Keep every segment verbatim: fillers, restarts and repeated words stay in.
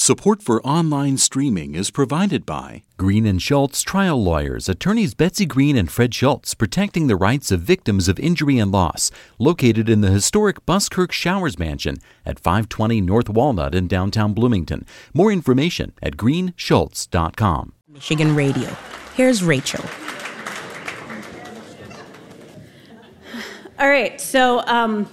Support for online streaming is provided by Green and Schultz Trial Lawyers, attorneys Betsy Green and Fred Schultz, protecting the rights of victims of injury and loss, located in the historic Buskirk Showers Mansion at five twenty North Walnut in downtown Bloomington. More information at green schultz dot com. Michigan Radio. Here's Rachel. All right, so um,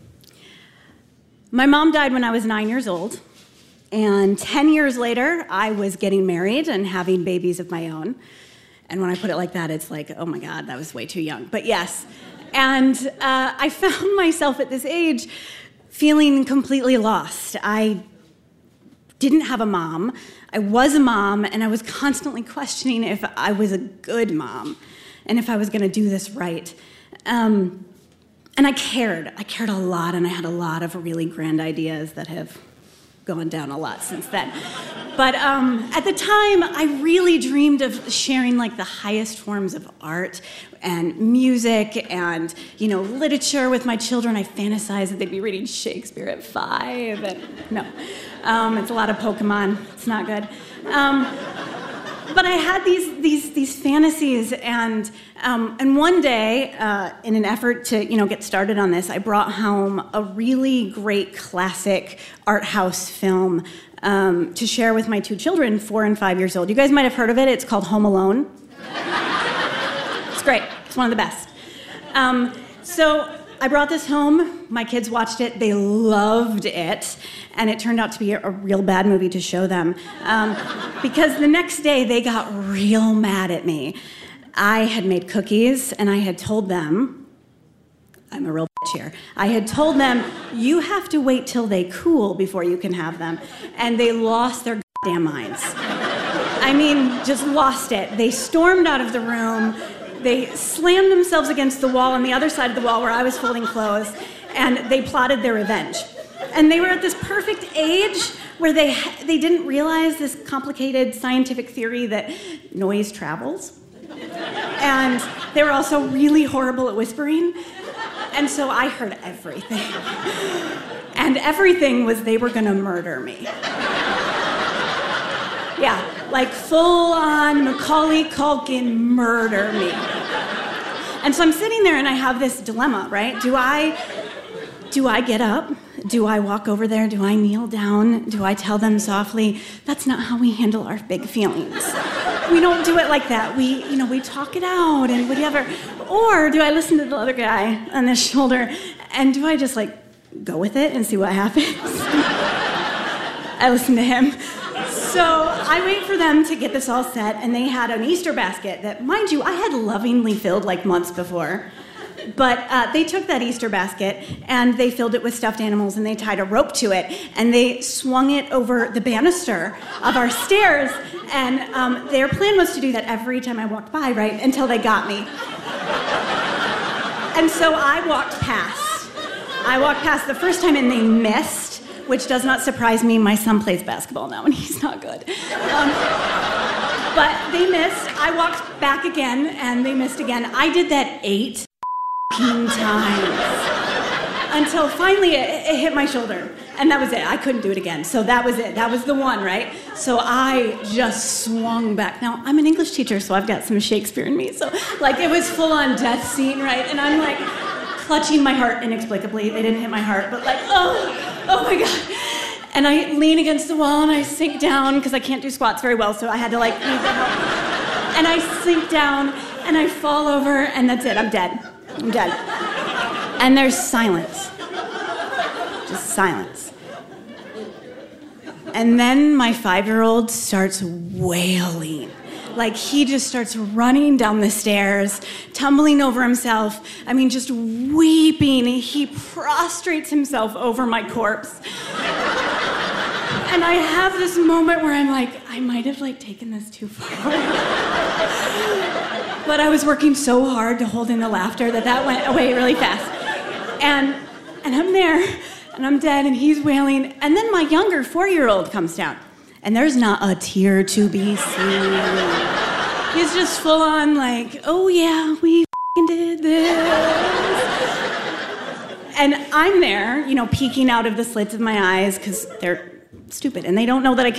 my mom died when I was nine years old. And ten years later, I was getting married and having babies of my own. And when I put it like that, it's like, oh my God, that was way too young. But yes. And uh, I found myself at this age feeling completely lost. I didn't have a mom. I was a mom, and I was constantly questioning if I was a good mom and if I was going to do this right. Um, and I cared. I cared a lot, and I had a lot of really grand ideas that have gone down a lot since then. But um, at the time, I really dreamed of sharing like the highest forms of art and music and, you know, literature with my children. I fantasized that they'd be reading Shakespeare at five. And no, um, it's a lot of Pokemon. It's not good. Um, but I had these these these fantasies, and um, and one day, uh, in an effort to you know get started on this, I brought home a really great classic art house film um, to share with my two children, four and five years old. You guys might have heard of it. It's called Home Alone. It's great. It's one of the best. Um, so I brought this home. My kids watched it. They loved it. And it turned out to be a, a real bad movie to show them. Um, because the next day, they got real mad at me. I had made cookies, and I had told them, I'm a real bitch here. I had told them, you have to wait till they cool before you can have them. And they lost their goddamn minds. I mean, just lost it. They stormed out of the room. They slammed themselves against the wall on the other side of the wall where I was folding clothes, and they plotted their revenge. And they were at this perfect age where they they didn't realize this complicated scientific theory that noise travels. And they were also really horrible at whispering. And so I heard everything. And everything was they were gonna murder me. Yeah, like full-on Macaulay Culkin murder me. And so I'm sitting there and I have this dilemma, right? Do I, do I get up? Do I walk over there? Do I kneel down? Do I tell them softly, that's not how we handle our big feelings. We don't do it like that. We, you know, we talk it out and whatever. Or do I listen to the other guy on the shoulder and do I just like go with it and see what happens? I listen to him. So I wait for them to get this all set, and they had an Easter basket that, mind you, I had lovingly filled like months before. But uh, they took that Easter basket, and they filled it with stuffed animals, and they tied a rope to it, and they swung it over the banister of our stairs, and um, their plan was to do that every time I walked by, right, until they got me. And so I walked past. I walked past the first time, and they missed. Which does not surprise me. My son plays basketball now, and he's not good. Um, but they missed. I walked back again, and they missed again. I did that eight times until finally it, it hit my shoulder, and that was it. I couldn't do it again, so that was it. That was the one, right? So I just swung back. Now, I'm an English teacher, so I've got some Shakespeare in me. So, like, it was full-on death scene, right? And I'm, like, clutching my heart inexplicably. They didn't hit my heart, but, like, oh... Oh my God. And I lean against the wall and I sink down because I can't do squats very well, so I had to like use the help. And I sink down and I fall over and that's it. I'm dead. I'm dead. And there's silence. Just silence. And then my five-year-old starts wailing. Like, he just starts running down the stairs, tumbling over himself. I mean, just weeping. He prostrates himself over my corpse. And I have this moment where I'm like, I might have, like, taken this too far. But I was working so hard to hold in the laughter that that went away really fast. And, and I'm there, and I'm dead, and he's wailing. And then my younger four-year-old comes down. And there's not a tear to be seen. He's just full on like, oh yeah, we f***ing did this. And I'm there, you know, peeking out of the slits of my eyes because they're stupid and they don't know that I can